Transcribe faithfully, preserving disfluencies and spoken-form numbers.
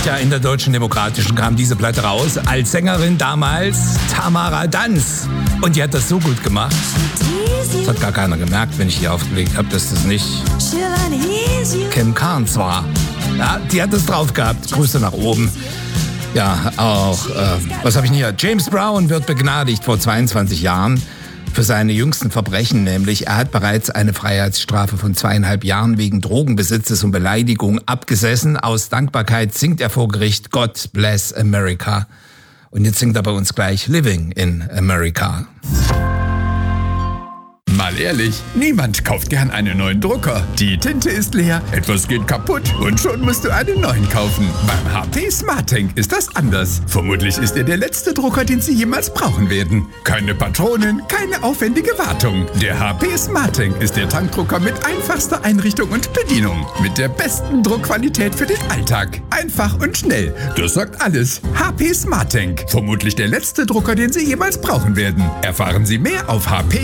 Tja, in der Deutschen Demokratischen kam diese Platte raus. Als Sängerin damals Tamara Danz. Und die hat das so gut gemacht. Das hat gar keiner gemerkt, wenn ich die aufgelegt habe, dass das nicht Kim Carnes war. Ja, die hat es drauf gehabt. Grüße nach oben. Ja, auch, äh, was habe ich denn hier? James Brown wird begnadigt vor zweiundzwanzig Jahren für seine jüngsten Verbrechen, nämlich er hat bereits eine Freiheitsstrafe von zweieinhalb Jahren wegen Drogenbesitzes und Beleidigung abgesessen. Aus Dankbarkeit singt er vor Gericht God Bless America. Und jetzt singt er bei uns gleich Living in America. Mal ehrlich, niemand kauft gern einen neuen Drucker. Die Tinte ist leer, etwas geht kaputt und schon musst du einen neuen kaufen. Beim H P SmartTank ist das anders. Vermutlich ist er der letzte Drucker, den Sie jemals brauchen werden. Keine Patronen, keine aufwendige Wartung. Der H P SmartTank ist der Tankdrucker mit einfachster Einrichtung und Bedienung. Mit der besten Druckqualität für den Alltag. Einfach und schnell. Das sagt alles. H P SmartTank. Vermutlich der letzte Drucker, den Sie jemals brauchen werden. Erfahren Sie mehr auf H P